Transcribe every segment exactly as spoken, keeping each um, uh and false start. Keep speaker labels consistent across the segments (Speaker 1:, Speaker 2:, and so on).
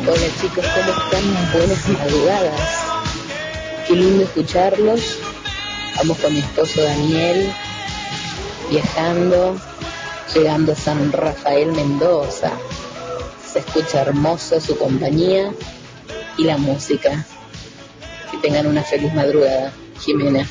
Speaker 1: Hola chicos, ¿cómo están? Buenas madrugadas. Qué lindo escucharlos. Vamos con mi esposo Daniel, viajando, llegando a San Rafael, Mendoza. Se escucha hermosa su compañía y la música. Que tengan una feliz madrugada. Jimena.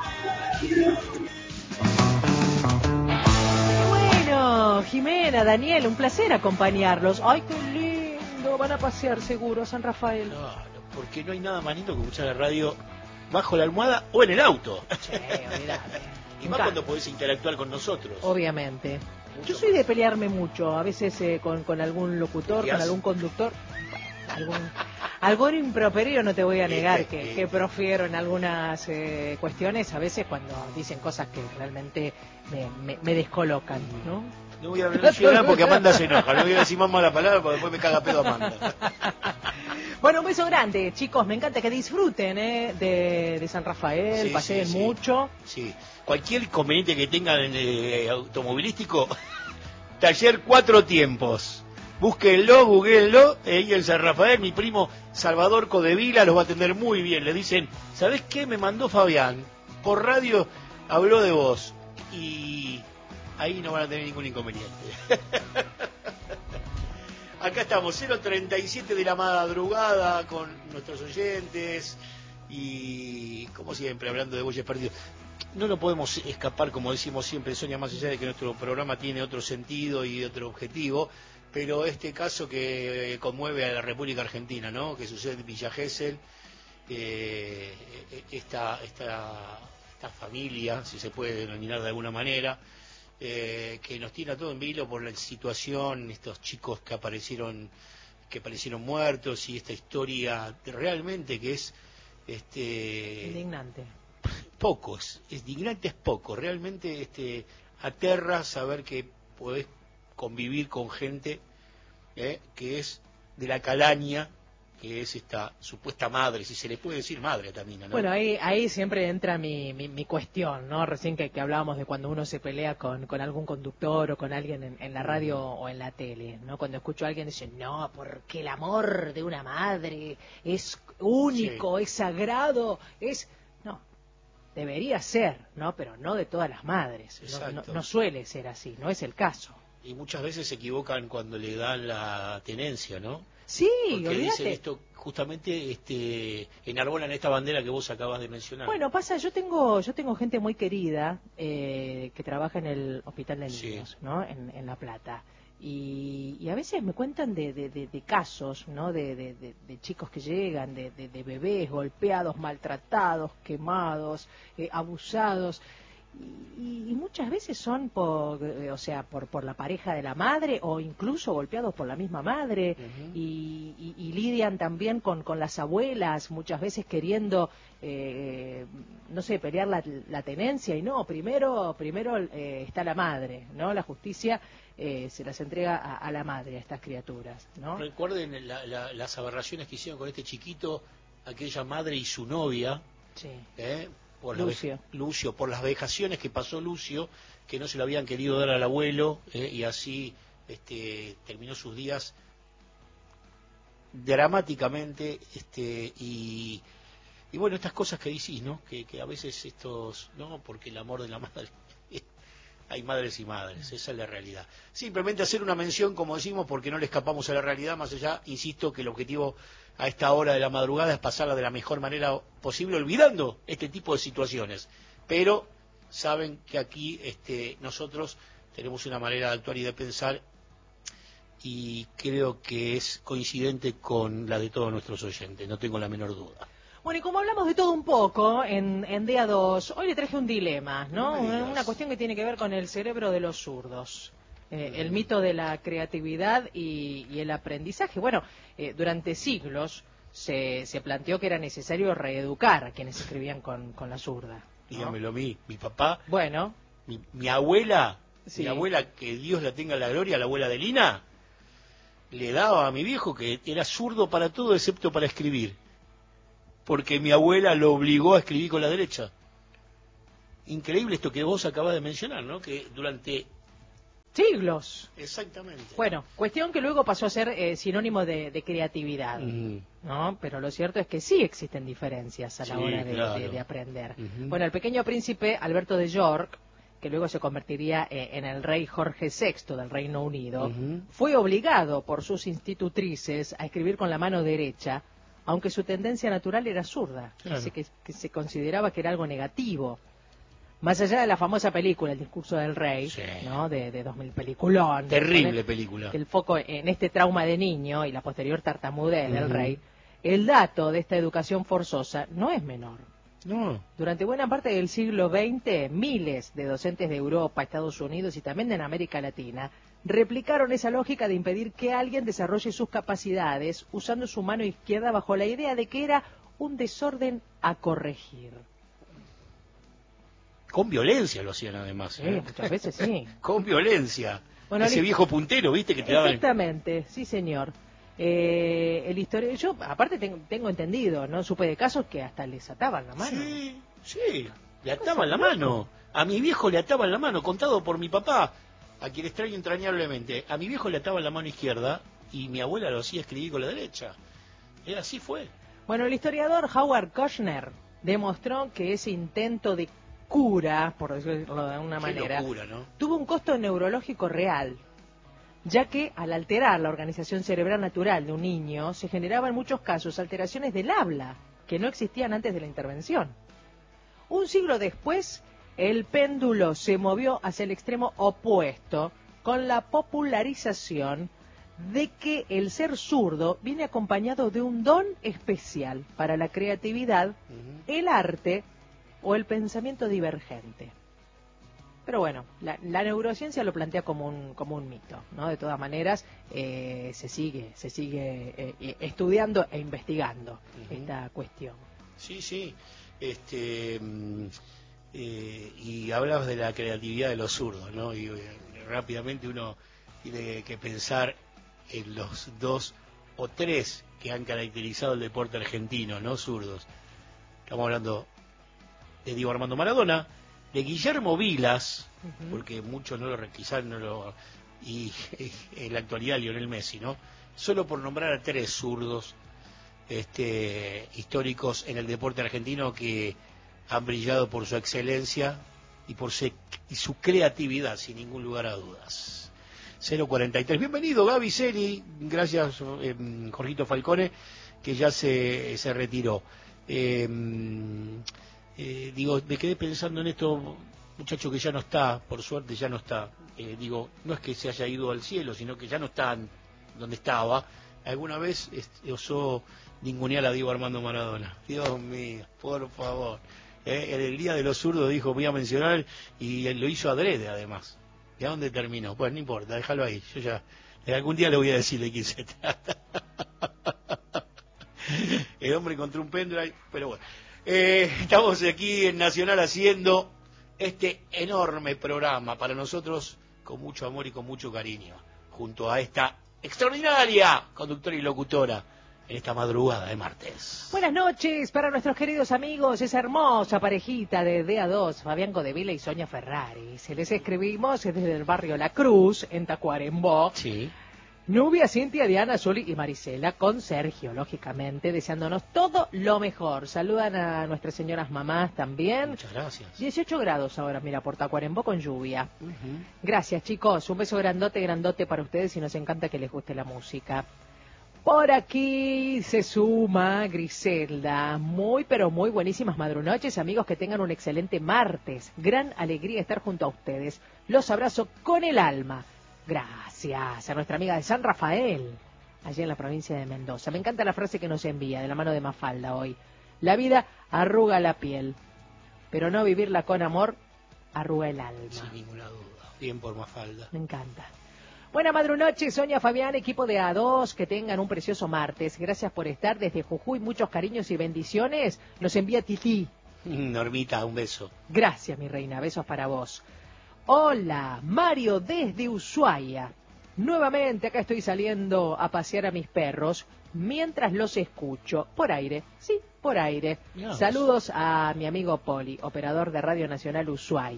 Speaker 2: Bueno, Jimena, Daniel, un placer acompañarlos. Ay, qué lindo, van a pasear seguro a San Rafael.
Speaker 3: Claro, porque no hay nada más lindo que escuchar la radio bajo la almohada o en el auto.
Speaker 2: Che, olvidate.
Speaker 3: Y más cuando podés interactuar con nosotros.
Speaker 2: Obviamente.
Speaker 3: Mucho
Speaker 2: Yo soy
Speaker 3: más.
Speaker 2: de pelearme mucho, a veces eh, con, con algún locutor, con
Speaker 3: haces?
Speaker 2: algún conductor. Algún, algún improperio no te voy a negar que, que profiero en algunas eh, cuestiones, a veces cuando dicen cosas que realmente me, me, me descolocan, ¿no?
Speaker 3: No voy a mencionar porque Amanda se enoja, no voy a decir más mala palabra porque después me caga pedo Amanda.
Speaker 2: Bueno, un beso grande, chicos, me encanta que disfruten eh, de, de San Rafael,
Speaker 3: Sí,
Speaker 2: paseen
Speaker 3: sí, sí.
Speaker 2: mucho.
Speaker 3: Sí, cualquier inconveniente que tengan en eh, automovilístico, taller Cuatro Tiempos. Búsquenlo, googleenlo, ahí en San Rafael, mi primo Salvador Codevila los va a atender muy bien. Le dicen, ¿sabés qué? Me mandó Fabián, por radio habló de vos. Y ahí no van a tener ningún inconveniente. Acá estamos, cero treinta y siete de la madrugada con nuestros oyentes y, como siempre, hablando de bueyes perdidos. No lo podemos escapar, como decimos siempre, Sonia, más allá de que nuestro programa tiene otro sentido y otro objetivo, pero este caso que conmueve a la República Argentina, ¿no? Que sucede en Villa Gesell, eh, esta, esta, esta familia, si se puede denominar de alguna manera, eh, que nos tiene a todo en vilo por la situación, estos chicos que aparecieron, que aparecieron muertos y esta historia realmente que es este
Speaker 2: Indignante.
Speaker 3: poco, es, es indignante, es poco, realmente este aterra saber que podés convivir con gente eh, que es de la calaña, que es esta supuesta madre, si se le puede decir madre también, ¿no?
Speaker 2: Bueno, ahí ahí siempre entra mi, mi, mi cuestión, ¿no? Recién que, que hablábamos de cuando uno se pelea con, con algún conductor o con alguien en, en la radio o en la tele, ¿no? Cuando escucho a alguien decir, no, porque el amor de una madre es único, sí, es sagrado, es... No, debería ser, ¿no? Pero no de todas las madres, no, no, no suele ser así, no es el caso.
Speaker 3: Y muchas veces se equivocan cuando le dan la tenencia, ¿no?
Speaker 2: Sí,
Speaker 3: porque
Speaker 2: olvídate.
Speaker 3: Dicen esto, justamente este, enarbolan esta bandera que vos acabas de mencionar.
Speaker 2: Bueno, pasa, yo tengo yo tengo gente muy querida eh, que trabaja en el Hospital de Niños, sí, ¿no? En, en La Plata. Y, y a veces me cuentan de, de, de, de casos, ¿no? De, de, de, de chicos que llegan, de, de, de bebés golpeados, maltratados, quemados, eh, abusados. Y, y muchas veces son por, o sea, por, por la pareja de la madre o incluso golpeados por la misma madre. Uh-huh. y, y, y lidian también con, con las abuelas, muchas veces queriendo, eh, no sé, pelear la, la tenencia y no, primero primero eh, está la madre, ¿no? La justicia eh, se las entrega a, a la madre, a estas criaturas, ¿no?
Speaker 3: Recuerden la, la, las aberraciones que hicieron con este chiquito, aquella madre y su novia.
Speaker 2: Sí.
Speaker 3: ¿eh? Por
Speaker 2: Lucio.
Speaker 3: La, Lucio, por las vejaciones que pasó Lucio, que no se lo habían querido dar al abuelo, eh, y así este, terminó sus días dramáticamente, este, y, y bueno, estas cosas que decís, ¿no? Que, que a veces estos, no, porque el amor de la madre, hay madres y madres, esa es la realidad. Simplemente hacer una mención, como decimos, porque no le escapamos a la realidad, más allá, insisto, que el objetivo a esta hora de la madrugada es pasarla de la mejor manera posible, olvidando este tipo de situaciones. Pero saben que aquí este, nosotros tenemos una manera de actuar y de pensar, y creo que es coincidente con la de todos nuestros oyentes, no tengo la menor duda.
Speaker 2: Bueno, y como hablamos de todo un poco en, en día dos, hoy le traje un dilema, ¿no? Una, una cuestión que tiene que ver con el cerebro de los zurdos. Eh, el mito de la creatividad y, y el aprendizaje. Bueno, eh, durante siglos se, se planteó que era necesario reeducar a quienes escribían con, con la zurda, ¿no?
Speaker 3: Dígamelo a mí, mi papá,
Speaker 2: bueno,
Speaker 3: mi, mi abuela,
Speaker 2: sí.
Speaker 3: mi abuela, que Dios la tenga en la gloria, la abuela de Lina, le daba a mi viejo que era zurdo para todo excepto para escribir, porque mi abuela lo obligó a escribir con la derecha. Increíble esto que vos acabas de mencionar, ¿no? Que durante
Speaker 2: siglos.
Speaker 3: Exactamente.
Speaker 2: Bueno, cuestión que luego pasó a ser eh, sinónimo de, de creatividad, mm. ¿no? Pero lo cierto es que sí existen diferencias a la sí, hora de, claro. de, de aprender. Uh-huh. Bueno, el pequeño príncipe Alberto de York, que luego se convertiría eh, en el rey Jorge sexto del Reino Unido, uh-huh. fue obligado por sus institutrices a escribir con la mano derecha, aunque su tendencia natural era zurda, claro. Así que, que se consideraba que era algo negativo. Más allá de la famosa película, El discurso del rey, sí. ¿no? De, de dos mil, peliculón.
Speaker 3: Terrible película.
Speaker 2: El foco en este trauma de niño y la posterior tartamudez uh-huh. del rey. El dato de esta educación forzosa no es menor.
Speaker 3: No.
Speaker 2: Durante buena parte del siglo veinte, miles de docentes de Europa, Estados Unidos y también de América Latina replicaron esa lógica de impedir que alguien desarrolle sus capacidades usando su mano izquierda bajo la idea de que era un desorden a corregir.
Speaker 3: Con violencia lo hacían además.
Speaker 2: ¿eh? Sí, muchas veces sí.
Speaker 3: Con violencia. Bueno, Ese viejo puntero, ¿viste? Que te daban...
Speaker 2: Exactamente, sí señor. Eh, el historia... Yo, aparte, tengo, tengo entendido, ¿no? Supe de casos que hasta les ataban la mano.
Speaker 3: Sí, sí, le ataban la mano. A mi viejo le ataban la mano, contado por mi papá, a quien extraño entrañablemente. A mi viejo le ataban la mano izquierda y mi abuela lo hacía escribir con la derecha. Y así fue.
Speaker 2: Bueno, el historiador Howard Kushner demostró que ese intento de cura, por decirlo de alguna manera,
Speaker 3: locura, ¿no?
Speaker 2: tuvo un costo neurológico real, ya que al alterar la organización cerebral natural de un niño, se generaban en muchos casos alteraciones del habla, que no existían antes de la intervención. Un siglo después, el péndulo se movió hacia el extremo opuesto, con la popularización de que el ser zurdo viene acompañado de un don especial para la creatividad, uh-huh. el arte o el pensamiento divergente. Pero bueno, la, la neurociencia lo plantea como un como un mito, ¿no? De todas maneras, eh, se sigue se sigue eh, estudiando e investigando uh-huh. esta cuestión.
Speaker 3: Sí, sí. Este eh, y hablabas de la creatividad de los zurdos, ¿no? Y eh, rápidamente uno tiene que pensar en los dos o tres que han caracterizado el deporte argentino, ¿no? Zurdos. Estamos hablando de Diego Armando Maradona, de Guillermo Vilas, uh-huh. porque muchos no lo requisaron, no lo, y en la actualidad Lionel Messi, ¿no? Solo por nombrar a tres zurdos este, históricos en el deporte argentino que han brillado por su excelencia y por su, y su creatividad, sin ningún lugar a dudas. cero cuarenta y tres. Bienvenido, Gaby Celi. Gracias, eh, Jorgito Falcone, que ya se, se retiró. Eh, Eh, digo, me quedé pensando en esto, muchacho que ya no está, por suerte ya no está, eh, digo, no es que se haya ido al cielo, sino que ya no está donde estaba. Alguna vez este, osó ningunear a Diego Armando Maradona. Dios mío, por favor. Eh, en el Día de los Zurdos dijo, voy a mencionar, y él lo hizo adrede además. ¿Y a dónde terminó? Pues no importa, déjalo ahí, yo ya, eh, algún día le voy a decir de quién se trata. El hombre encontró un pendrive, pero bueno. Eh, estamos aquí en Nacional haciendo este enorme programa para nosotros con mucho amor y con mucho cariño, junto a esta extraordinaria conductora y locutora en esta madrugada de martes.
Speaker 2: Buenas noches para nuestros queridos amigos, esa hermosa parejita de D A dos, Fabián Codevila y Sonia Ferrari. Se les escribimos desde el barrio La Cruz, en Tacuarembó.
Speaker 3: Sí.
Speaker 2: Nubia, Cintia, Diana, Zuli y Marisela, con Sergio, lógicamente, deseándonos todo lo mejor. Saludan a nuestras señoras mamás también.
Speaker 3: Muchas gracias.
Speaker 2: dieciocho grados ahora, mira, por Tacuarembó con lluvia.
Speaker 3: Uh-huh.
Speaker 2: Gracias, chicos. Un beso grandote, grandote para ustedes y nos encanta que les guste la música. Por aquí se suma Griselda. Muy, pero muy buenísimas madrunoches, amigos, que tengan un excelente martes. Gran alegría estar junto a ustedes. Los abrazo con el alma. Gracias a nuestra amiga de San Rafael, allí en la provincia de Mendoza. Me encanta la frase que nos envía de la mano de Mafalda hoy. La vida arruga la piel, pero no vivirla con amor arruga el alma.
Speaker 3: Sin ninguna duda. Bien por Mafalda.
Speaker 2: Me encanta. Buena madrunoche, Sonia, Fabián, equipo de A dos, que tengan un precioso martes. Gracias por estar desde Jujuy, muchos cariños y bendiciones. Nos envía Titi.
Speaker 3: Normita, un beso.
Speaker 2: Gracias, mi reina, besos para vos. Hola, Mario desde Ushuaia. Nuevamente acá estoy saliendo a pasear a mis perros mientras los escucho. Por aire, sí, por aire.
Speaker 3: Dios.
Speaker 2: Saludos a mi amigo Poli, operador de Radio Nacional Ushuaia.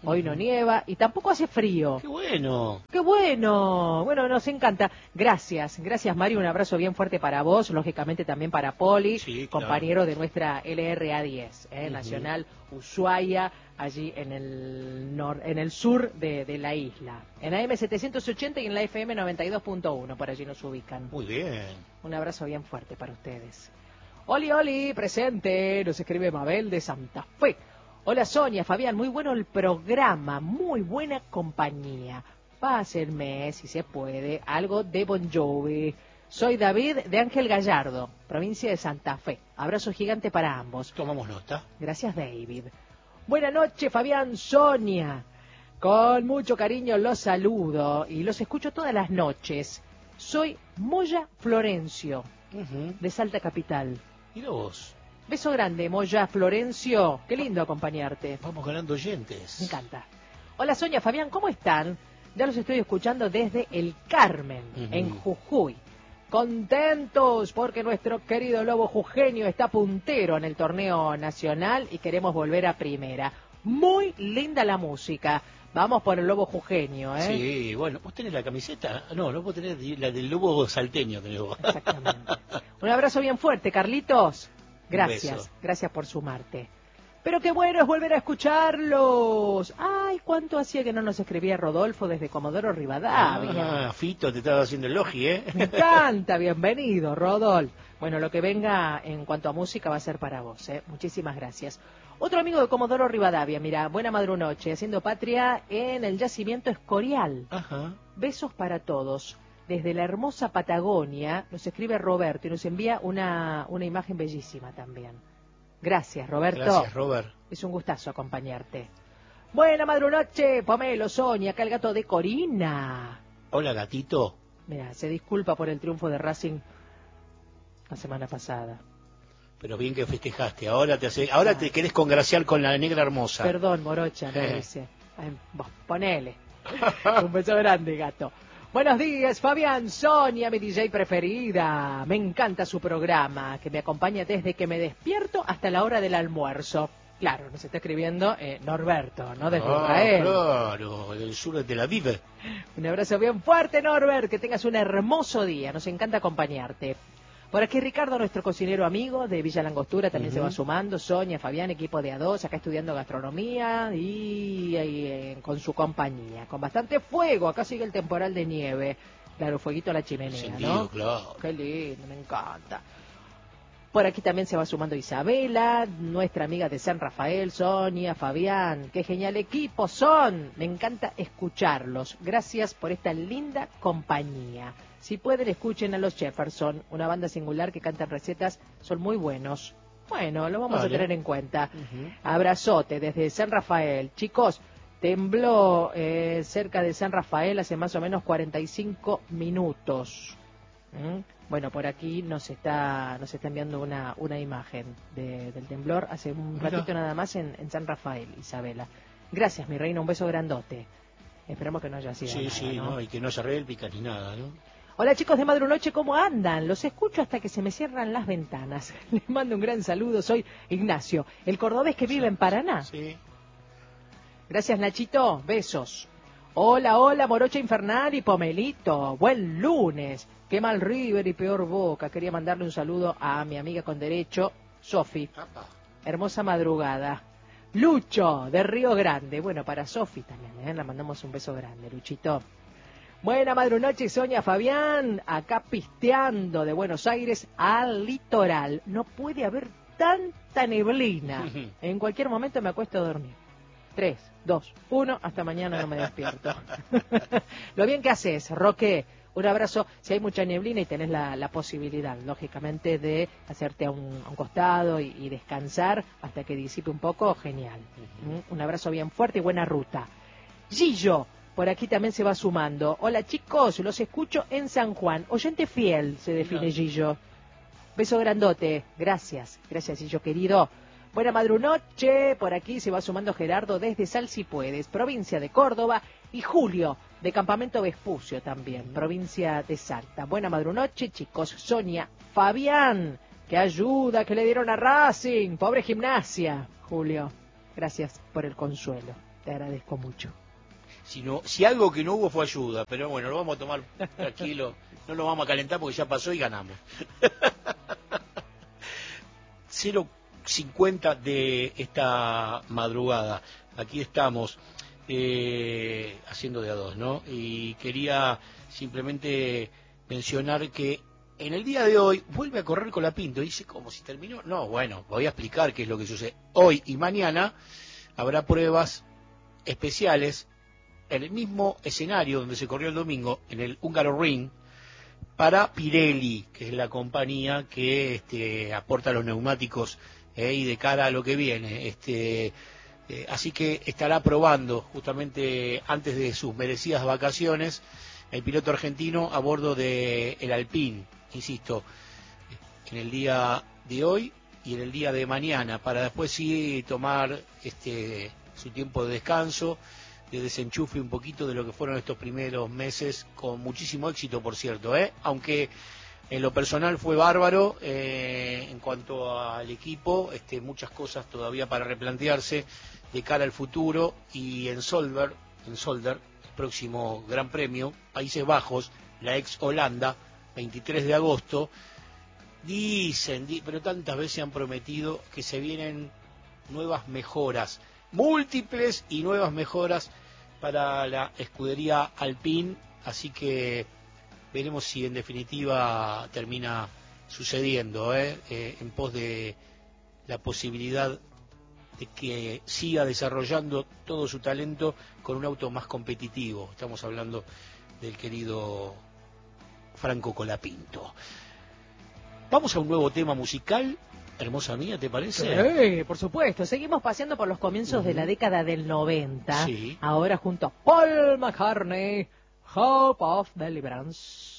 Speaker 2: Hoy no nieva y tampoco hace frío.
Speaker 3: ¡Qué bueno!
Speaker 2: ¡Qué bueno! Bueno, nos encanta. Gracias, gracias Mario, un abrazo bien fuerte para vos, lógicamente también para Poli,
Speaker 3: sí, claro.
Speaker 2: compañero de nuestra L R A diez, ¿eh?
Speaker 3: Uh-huh.
Speaker 2: Nacional Ushuaia, allí en el nor en el sur de, de la isla. En A M setecientos ochenta y en la F M noventa y dos punto uno, por allí nos ubican.
Speaker 3: Muy bien.
Speaker 2: Un abrazo bien fuerte para ustedes. Oli, Oli, presente, nos escribe Mabel de Santa Fe. Hola Sonia, Fabián, muy bueno el programa, muy buena compañía. Pásenme, si se puede, algo de Bon Jovi. Soy David de Ángel Gallardo, provincia de Santa Fe. Abrazo gigante para ambos.
Speaker 3: Tomamos nota.
Speaker 2: Gracias, David. Buenas noches, Fabián, Sonia. Con mucho cariño los saludo y los escucho todas las noches. Soy Moya Florencio,
Speaker 3: Uh-huh.
Speaker 2: de Salta Capital.
Speaker 3: Mira vos.
Speaker 2: Beso grande, Moya Florencio. Qué lindo acompañarte.
Speaker 3: Vamos ganando oyentes.
Speaker 2: Me encanta. Hola Sonia, Fabián, ¿cómo están? Ya los estoy escuchando desde El Carmen, uh-huh. en Jujuy. Contentos porque nuestro querido Lobo Jujeño está puntero en el torneo nacional y queremos volver a primera. Muy linda la música. Vamos por el Lobo Jujeño, ¿eh?
Speaker 3: Sí, bueno, ¿vos tenés la camiseta? No, no vos tenés la del Lobo salteño. Tenés vos.
Speaker 2: Exactamente. Un abrazo bien fuerte, Carlitos. Gracias, gracias por sumarte. Pero qué bueno es volver a escucharlos. Ay, cuánto hacía que no nos escribía Rodolfo desde Comodoro Rivadavia.
Speaker 3: Ah, Fito, te estaba haciendo el logi, ¿eh?
Speaker 2: Me encanta, bienvenido, Rodolfo. Bueno, lo que venga en cuanto a música va a ser para vos, ¿eh? Muchísimas gracias. Otro amigo de Comodoro Rivadavia, mira, buena madrunoche, haciendo patria en el yacimiento Escorial.
Speaker 3: Ajá.
Speaker 2: Besos para todos. Desde la hermosa Patagonia nos escribe Roberto y nos envía una, una imagen bellísima también. Gracias, Roberto.
Speaker 3: Gracias, Robert.
Speaker 2: Es un gustazo acompañarte. Buena madrunoche, Pomelo, Sonia, acá el gato de Corina.
Speaker 3: Hola, gatito.
Speaker 2: Mira, se disculpa por el triunfo de Racing la semana pasada.
Speaker 3: Pero bien que festejaste. Ahora te hace, ahora ah. te querés congraciar con la negra hermosa.
Speaker 2: Perdón, Morocha, me dice. Ay, vos, ponele. Un beso grande, gato. Buenos días, Fabián, Sonia, mi D J preferida. Me encanta su programa, que me acompaña desde que me despierto hasta la hora del almuerzo. Claro, nos está escribiendo eh, Norberto, ¿no? Desde
Speaker 3: ah,
Speaker 2: Israel.
Speaker 3: Claro, del sur de Tel Aviv.
Speaker 2: Un abrazo bien fuerte, Norbert, que tengas un hermoso día. Nos encanta acompañarte. Por aquí Ricardo, nuestro cocinero amigo de Villa Langostura, también uh-huh. se va sumando. Sonia, Fabián, equipo de A dos, acá estudiando gastronomía y, y, y con su compañía. Con bastante fuego, acá sigue el temporal de nieve. Claro, fueguito a la chimenea, Sentido, ¿no?
Speaker 3: Claro.
Speaker 2: Qué lindo, me encanta. Por aquí también se va sumando Isabela, nuestra amiga de San Rafael, Sonia, Fabián. Qué genial equipo son. Me encanta escucharlos. Gracias por esta linda compañía. Si pueden, escuchen a los Jefferson, una banda singular que cantan recetas, son muy buenos. Bueno, lo vamos vale. a tener en cuenta. Uh-huh. Abrazote desde San Rafael. Chicos, tembló eh, cerca de San Rafael hace más o menos cuarenta y cinco minutos. ¿Mm? Bueno, por aquí nos está nos está enviando una, una imagen de, del temblor hace un ratito Mira. nada más en, en San Rafael, Isabela. Gracias, mi reina, un beso grandote. Esperamos que no haya sido
Speaker 3: Sí,
Speaker 2: nada,
Speaker 3: sí,
Speaker 2: ¿no?
Speaker 3: no, y que no se rélpica ni nada, ¿no?
Speaker 2: Hola chicos de Madrunoche, ¿cómo andan? Los escucho hasta que se me cierran las ventanas. Les mando un gran saludo, soy Ignacio, el cordobés que vive en Paraná.
Speaker 3: Sí.
Speaker 2: Gracias Nachito, besos. Hola, hola, Morocha Infernal y Pomelito, buen lunes. Qué mal River y peor Boca. Quería mandarle un saludo a mi amiga con derecho, Sofi. Hermosa madrugada. Lucho, de Río Grande. Bueno, para Sofi también, ¿eh? Le mandamos un beso grande, Luchito. Buena madrunoche, Sonia, Fabián, acá pisteando de Buenos Aires al litoral. No puede haber tanta neblina. En cualquier momento me acuesto a dormir. Tres, dos, uno, hasta mañana no me despierto. Lo bien que haces, Roque. Un abrazo. Si hay mucha neblina y tenés la, la posibilidad, lógicamente, de hacerte a un, a un costado y, y descansar hasta que disipe un poco, genial. Uh-huh. Un abrazo bien fuerte y buena ruta. Gillo. Por aquí también se va sumando. Hola chicos, los escucho en San Juan. Oyente fiel, se define Gillo. Beso grandote. Gracias. Gracias, Gillo querido. Buena madrunoche. Por aquí se va sumando Gerardo desde Sal Si Puedes, provincia de Córdoba. Y Julio, de Campamento Vespucio también, provincia de Salta. Buena madrunoche, chicos. Sonia, Fabián, qué ayuda que le dieron a Racing. Pobre Gimnasia. Julio, gracias por el consuelo. Te agradezco mucho.
Speaker 3: Si, no, si algo que no hubo fue ayuda, pero bueno, lo vamos a tomar tranquilo, no lo vamos a calentar porque ya pasó y ganamos. cero cincuenta de esta madrugada, aquí estamos eh, haciendo de a dos, ¿no? Y quería simplemente mencionar que en el día de hoy vuelve a correr Colapinto. Dice, ¿cómo si terminó? No, bueno, voy a explicar qué es lo que sucede. Hoy y mañana habrá pruebas especiales en el mismo escenario donde se corrió el domingo, en el Hungaroring, para Pirelli, que es la compañía que este, aporta los neumáticos eh, y de cara a lo que viene. Este, eh, así que estará probando justamente antes de sus merecidas vacaciones el piloto argentino a bordo del el Alpine, insisto, en el día de hoy y en el día de mañana, para después sí tomar este, su tiempo de descanso, de desenchufe un poquito de lo que fueron estos primeros meses, con muchísimo éxito, por cierto, ¿eh? Aunque en lo personal fue bárbaro eh, en cuanto al equipo, este, muchas cosas todavía para replantearse de cara al futuro, y en Solder, en Solder, el próximo Gran Premio, Países Bajos, la ex Holanda, veintitrés de agosto, dicen, di, pero tantas veces han prometido que se vienen nuevas mejoras, múltiples y nuevas mejoras para la escudería Alpine, así que veremos si en definitiva termina sucediendo ¿eh? Eh, en pos de la posibilidad de que siga desarrollando todo su talento con un auto más competitivo. Estamos hablando del querido Franco Colapinto. Vamos a un nuevo tema musical. Hermosa mía, ¿te parece?
Speaker 2: Sí, por supuesto. Seguimos paseando por los comienzos uh-huh. de la década del noventa.
Speaker 3: Sí.
Speaker 2: Ahora junto a Paul McCartney, Hope of Deliverance.